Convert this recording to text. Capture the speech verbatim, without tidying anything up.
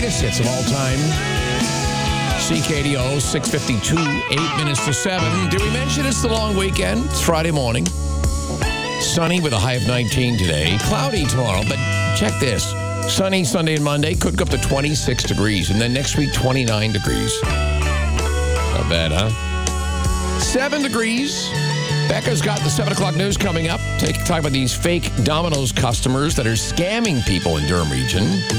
greatest hits of all time. C K D O, six fifty-two, eight minutes to seven. Did we mention it's the long weekend? It's Friday morning. Sunny with a high of nineteen today. Cloudy tomorrow, but check this. Sunny Sunday and Monday, could go up to twenty-six degrees. And then next week, twenty-nine degrees. Not bad, huh? Seven degrees. Becca's got the seven o'clock news coming up. Take talk about these fake Domino's customers that are scamming people in Durham region.